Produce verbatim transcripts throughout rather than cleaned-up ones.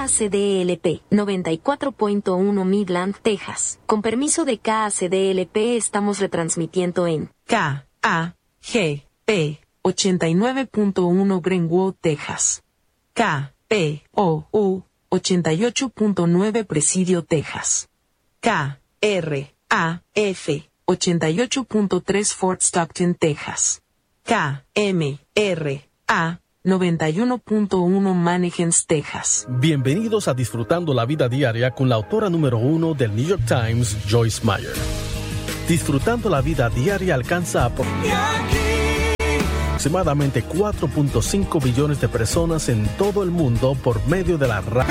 A C D L P noventa y cuatro punto uno Midland, Texas. Con permiso de K A C D L P estamos retransmitiendo en K A G P ochenta y nueve punto uno Greenwood, Texas. K P O U ochenta y ocho punto nueve Presidio, Texas. K R A F ochenta y ocho punto tres Fort Stockton, Texas. K M R A noventa y uno punto uno Mannequins, Texas. Bienvenidos a Disfrutando la Vida Diaria con la autora número uno del New York Times, Joyce Meyer. Disfrutando la Vida Diaria alcanza a aproximadamente cuatro punto cinco billones de personas en todo el mundo por medio de la radio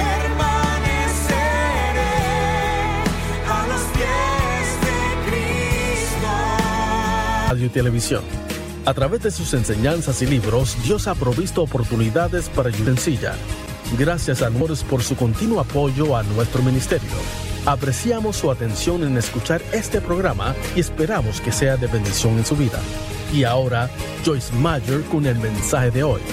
y televisión. A través de sus enseñanzas y libros, Dios ha provisto oportunidades para ayuda sencilla. Gracias a Amores por su continuo apoyo a nuestro ministerio. Apreciamos su atención en escuchar este programa y esperamos que sea de bendición en su vida. Y ahora, Joyce Meyer con el mensaje de hoy.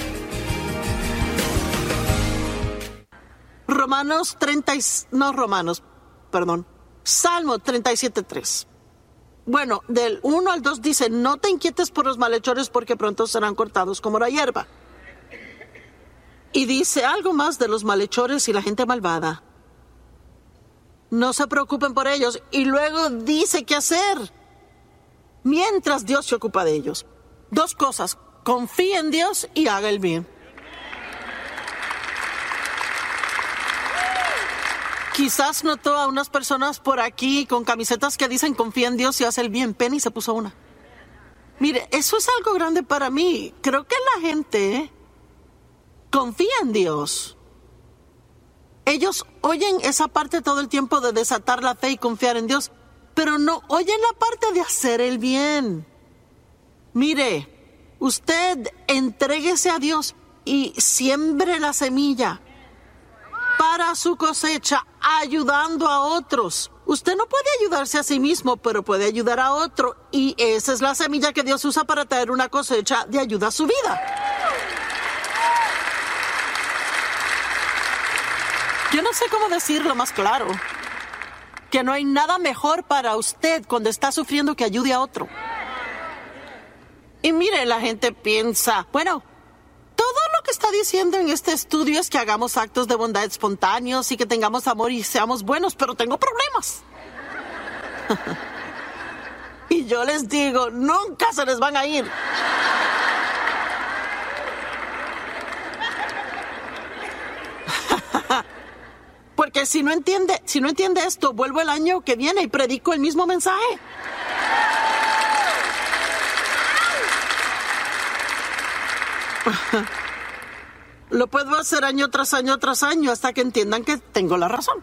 Romanos treinta, no Romanos, perdón, Salmo treinta y siete tres. Bueno, del uno al dos dice, no te inquietes por los malhechores porque pronto serán cortados como la hierba. Y dice algo más de los malhechores y la gente malvada. No se preocupen por ellos. Y luego dice qué hacer mientras Dios se ocupa de ellos. Dos cosas, confíe en Dios y haga el bien. Quizás notó a unas personas por aquí con camisetas que dicen confía en Dios y hace el bien. Penny se puso una. Mire, eso es algo grande para mí. Creo que la gente confía en Dios. Ellos oyen esa parte todo el tiempo de desatar la fe y confiar en Dios, pero no oyen la parte de hacer el bien. Mire, usted entréguese a Dios y siembre la semilla para su cosecha, ayudando a otros. Usted no puede ayudarse a sí mismo, pero puede ayudar a otro. Y esa es la semilla que Dios usa para traer una cosecha de ayuda a su vida. Yo no sé cómo decirlo más claro. Que no hay nada mejor para usted cuando está sufriendo que ayude a otro. Y mire, la gente piensa, bueno, todo lo que está diciendo en este estudio es que hagamos actos de bondad espontáneos y que tengamos amor y seamos buenos, pero tengo problemas. Y yo les digo, nunca se les van a ir. Porque si no entiende, si no entiende esto, vuelvo el año que viene y predico el mismo mensaje. Lo puedo hacer año tras año tras año hasta que entiendan que tengo la razón.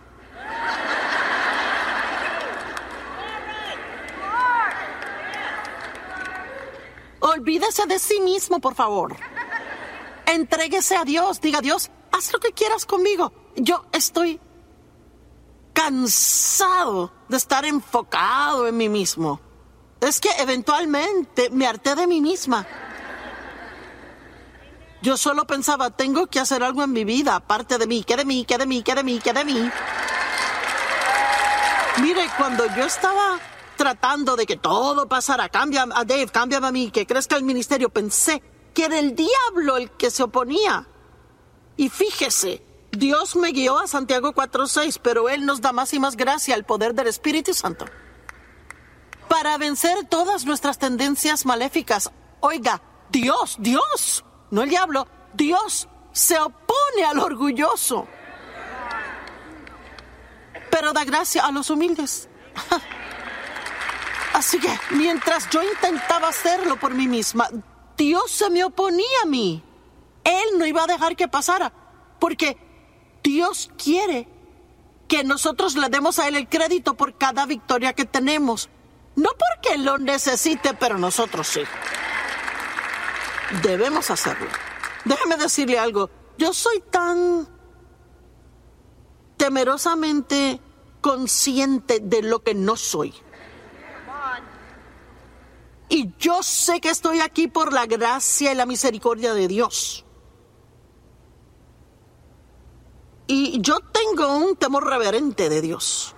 Olvídese de sí mismo, por favor. Entréguese a Dios. Diga, Dios, haz lo que quieras conmigo. Yo estoy cansado de estar enfocado en mí mismo. Es que eventualmente me harté de mí misma. Yo solo pensaba, tengo que hacer algo en mi vida, aparte de mí, ¿qué de mí, qué de mí, qué de mí, qué de mí? Mire, cuando yo estaba tratando de que todo pasara, cambia a Dave, cámbiame a mí, que crezca el ministerio, pensé que era el diablo el que se oponía. Y fíjese, Dios me guió a Santiago cuatro seis, pero Él nos da más y más gracia al poder del Espíritu Santo para vencer todas nuestras tendencias maléficas. Oiga, Dios, Dios... no el diablo, Dios se opone al orgulloso, pero da gracia a los humildes. Así que mientras yo intentaba hacerlo por mí misma, Dios se me oponía a mí. Él no iba a dejar que pasara, porque Dios quiere que nosotros le demos a Él el crédito por cada victoria que tenemos. No porque Él lo necesite, pero nosotros sí. Debemos hacerlo. Déjeme decirle algo. Yo soy tan temerosamente consciente de lo que no soy. Y yo sé que estoy aquí por la gracia y la misericordia de Dios. Y Y yo tengo un temor reverente de Dios.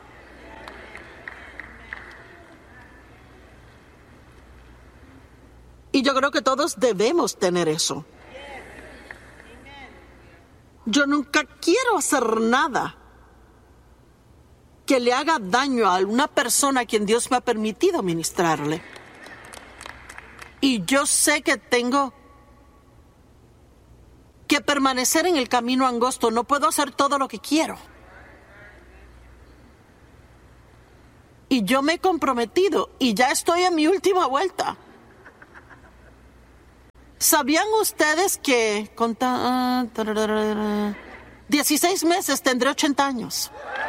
Y yo creo que todos debemos tener eso. Yo nunca quiero hacer nada que le haga daño a una persona a quien Dios me ha permitido ministrarle. Y yo sé que tengo que permanecer en el camino angosto. No puedo hacer todo lo que quiero. Y yo me he comprometido y ya estoy en mi última vuelta. ¿Sabían ustedes que con ta, tararara, dieciséis meses tendré ochenta años?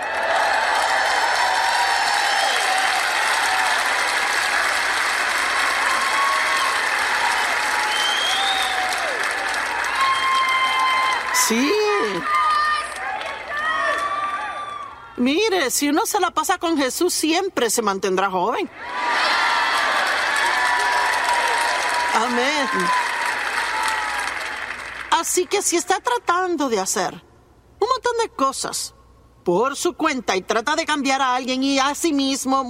Sí. Mire, si uno se la pasa con Jesús, siempre se mantendrá joven. Amén. Así que si está tratando de hacer un montón de cosas por su cuenta y trata de cambiar a alguien y a sí mismo,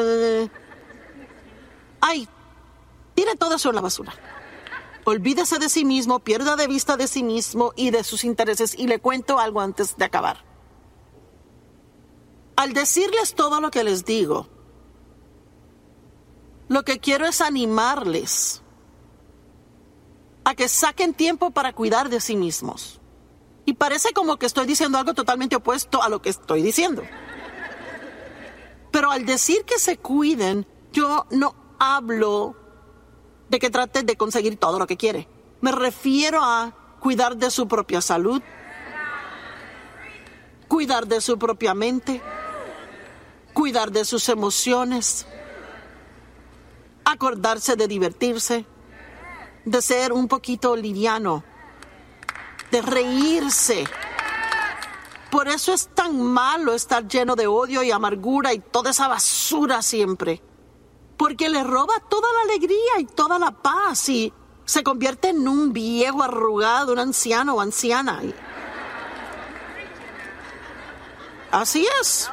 ay, tire todo eso en la basura. Olvídese de sí mismo, pierda de vista de sí mismo y de sus intereses. Y le cuento algo antes de acabar. Al decirles todo lo que les digo, lo que quiero es animarles a que saquen tiempo para cuidar de sí mismos. Y parece como que estoy diciendo algo totalmente opuesto a lo que estoy diciendo. Pero al decir que se cuiden, yo no hablo de que trate de conseguir todo lo que quiere. Me refiero a cuidar de su propia salud, cuidar de su propia mente, cuidar de sus emociones, acordarse de divertirse, de ser un poquito liviano, de reírse. Por eso es tan malo estar lleno de odio y amargura y toda esa basura siempre. Porque le roba toda la alegría y toda la paz y se convierte en un viejo arrugado, un anciano o anciana. Así es.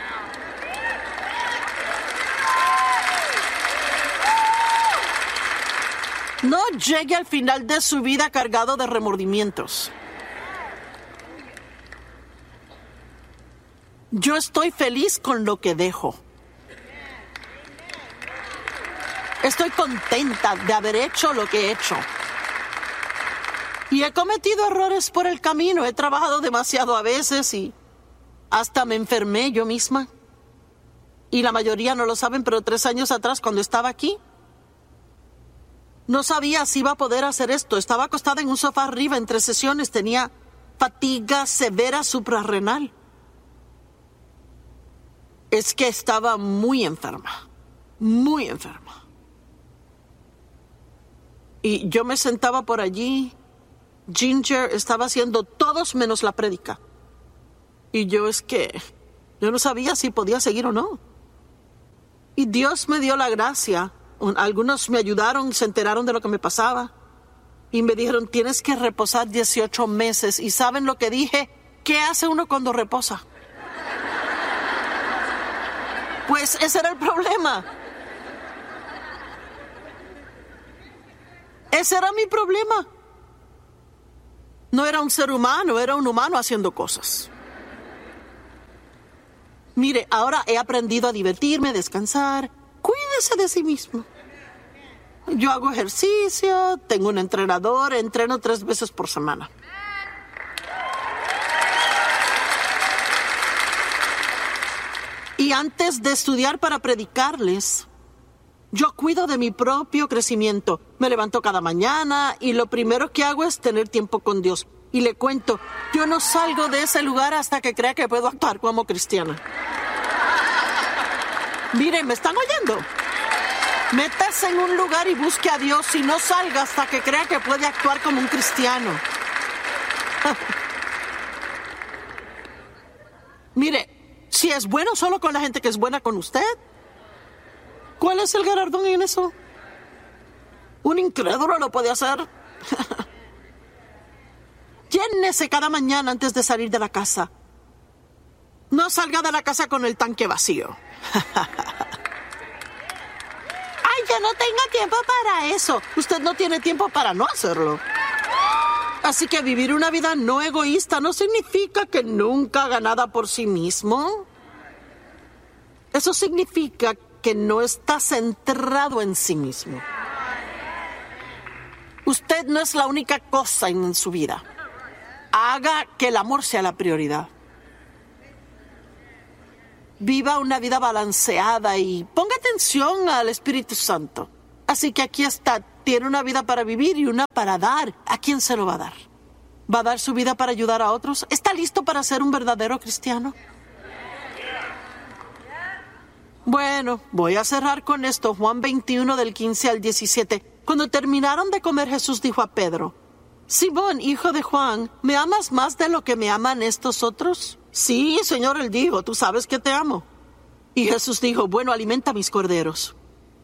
No llegue al final de su vida cargado de remordimientos. Yo estoy feliz con lo que dejo. Estoy contenta de haber hecho lo que he hecho. Y he cometido errores por el camino. He trabajado demasiado a veces y hasta me enfermé yo misma. Y la mayoría no lo saben, pero tres años atrás, cuando estaba aquí, no sabía si iba a poder hacer esto. Estaba acostada en un sofá arriba entre sesiones. Tenía fatiga severa suprarrenal. Es que estaba muy enferma. Muy enferma. Y yo me sentaba por allí. Ginger estaba haciendo todos menos la prédica. Y yo es que yo no sabía si podía seguir o no. Y Dios me dio la gracia. Algunos me ayudaron, se enteraron de lo que me pasaba. Y me dijeron, tienes que reposar dieciocho meses. ¿Y saben lo que dije? ¿Qué hace uno cuando reposa? Pues ese era el problema. Ese era mi problema. No era un ser humano, era un humano haciendo cosas. Mire, ahora he aprendido a divertirme, descansar. Cuídese de sí mismo. Yo hago ejercicio, tengo un entrenador, entreno tres veces por semana. Y antes de estudiar para predicarles, yo cuido de mi propio crecimiento. Me levanto cada mañana y lo primero que hago es tener tiempo con Dios. Y le cuento, yo no salgo de ese lugar hasta que crea que puedo actuar como cristiana. Miren, ¿me están oyendo? Métase en un lugar y busque a Dios y no salga hasta que crea que puede actuar como un cristiano. Mire, si es bueno solo con la gente que es buena con usted, ¿cuál es el galardón en eso? Un incrédulo lo puede hacer. Llénese cada mañana antes de salir de la casa No salga de la casa con el tanque vacío. ¡Ay, ya no tengo tiempo para eso! Usted no tiene tiempo para no hacerlo. Así que vivir una vida no egoísta no significa que nunca haga nada por sí mismo. Eso significa que no está centrado en sí mismo. Usted no es la única cosa en su vida. Haga que el amor sea la prioridad. Viva una vida balanceada y ponga atención al Espíritu Santo. Así que aquí está. Tiene una vida para vivir y una para dar. ¿A quién se lo va a dar? ¿Va a dar su vida para ayudar a otros? ¿Está listo para ser un verdadero cristiano? Bueno, voy a cerrar con esto. Juan veintiuno, del quince al diecisiete. Cuando terminaron de comer, Jesús dijo a Pedro: Simón, hijo de Juan, ¿me amas más de lo que me aman estos otros? Sí, Señor, él dijo, tú sabes que te amo. Y Jesús dijo: bueno, alimenta mis corderos.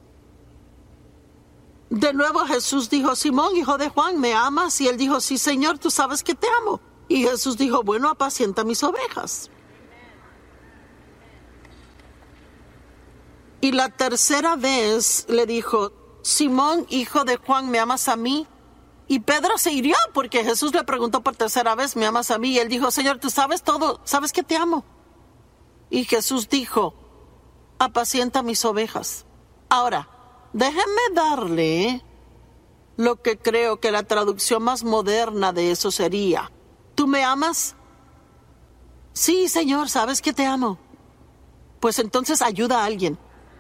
De nuevo Jesús dijo: Simón, hijo de Juan, ¿me amas? Y él dijo: sí, Señor, tú sabes que te amo. Y Jesús dijo: bueno, apacienta mis ovejas. Y la tercera vez le dijo: Simón, hijo de Juan, ¿me amas a mí? Y Pedro se hirió porque Jesús le preguntó por tercera vez: ¿me amas a mí? Y él dijo: Señor, tú sabes todo, sabes que te amo. Y Jesús dijo: apacienta mis ovejas. Ahora, déjenme darle lo que creo que la traducción más moderna de eso sería: ¿tú me amas? Sí, Señor, sabes que te amo. Pues entonces ayuda a alguien.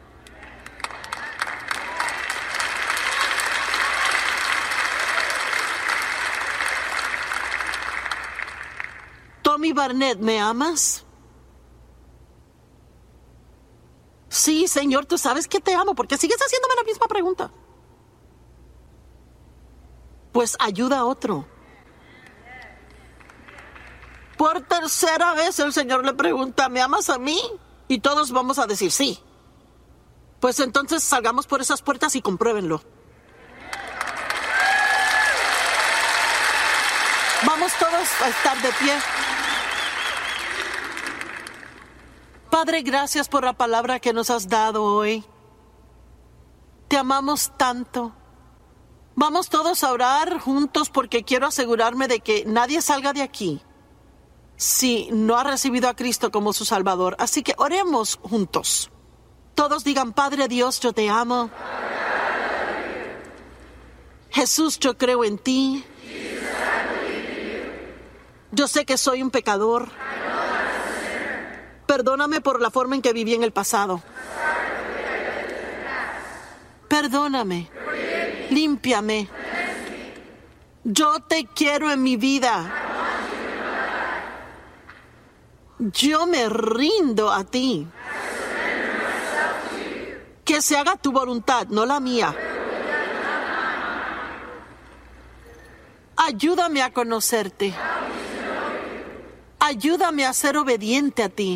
Tommy Barnett, ¿me amas? Sí, Señor, tú sabes que te amo. ¿Por qué sigues haciéndome la misma pregunta? Pues ayuda a otro. Por tercera vez el Señor le pregunta: ¿me amas a mí? Y todos vamos a decir sí. Pues entonces salgamos por esas puertas y compruébenlo. Vamos todos a estar de pie. Padre, gracias por la palabra que nos has dado hoy. Te amamos tanto. Vamos todos a orar juntos porque quiero asegurarme de que nadie salga de aquí si no ha recibido a Cristo como su Salvador. Así que oremos juntos. Todos digan: Padre Dios, yo te amo. Jesús, yo creo en ti. Yo sé que soy un pecador. Perdóname por la forma en que viví en el pasado. Perdóname. Límpiame. Yo te quiero en mi vida. Yo me rindo a ti. Que se haga tu voluntad, no la mía. Ayúdame a conocerte. Ayúdame a ser obediente a ti.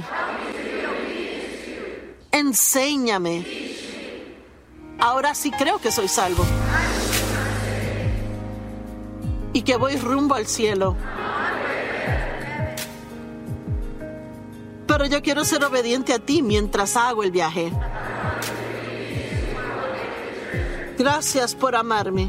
Enséñame. Ahora sí creo que soy salvo. Y que voy rumbo al cielo. Pero yo quiero ser obediente a ti mientras hago el viaje. Gracias por amarme.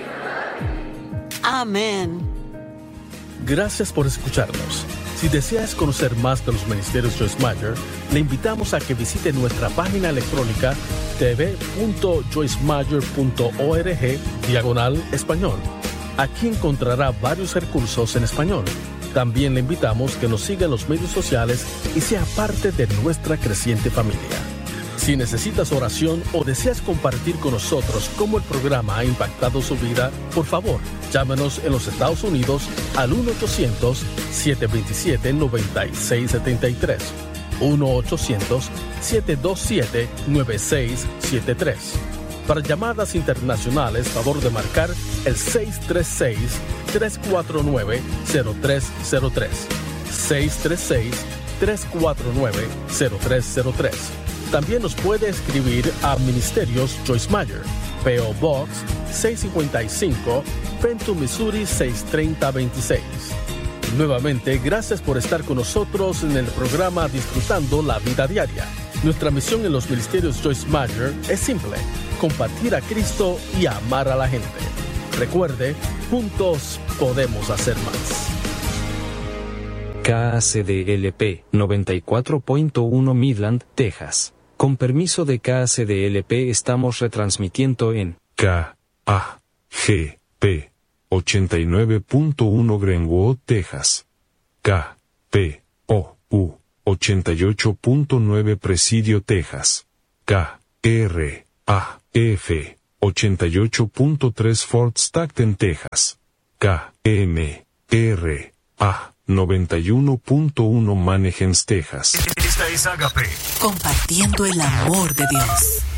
Amén. Gracias por escucharnos. Si deseas conocer más de los ministerios Joyce Meyer, le invitamos a que visite nuestra página electrónica t v punto joyce meyer punto org diagonal español. Aquí encontrará varios recursos en español. También le invitamos que nos siga en los medios sociales y sea parte de nuestra creciente familia. Si necesitas oración o deseas compartir con nosotros cómo el programa ha impactado su vida, por favor, llámenos en los Estados Unidos al uno ochocientos, siete dos siete, nueve seis siete tres. uno ochocientos, siete dos siete, nueve seis siete tres. Para llamadas internacionales, favor de marcar el seis tres seis, tres cuatro nueve, cero tres cero tres. seis tres seis, tres cuatro nueve, cero tres cero tres. También nos puede escribir a Ministerios Joyce Meyer, P O Box seiscientos cincuenta y cinco, Fenton, Missouri seis tres cero dos seis. Nuevamente, gracias por estar con nosotros en el programa Disfrutando la Vida Diaria. Nuestra misión en los ministerios Joyce Meyer es simple: compartir a Cristo y amar a la gente. Recuerde, juntos podemos hacer más. K A C D L P noventa y cuatro punto uno Midland, Texas. Con permiso de K A C D L P estamos retransmitiendo en K A G P ochenta y nueve punto uno Greenwood, Texas. K P O U ochenta y ocho punto nueve Presidio, Texas. K R A F ochenta y ocho punto tres Fort Stockton, Texas. K M R A noventa y uno punto uno Mannheim, Texas. Esta es Agape. Compartiendo el amor de Dios.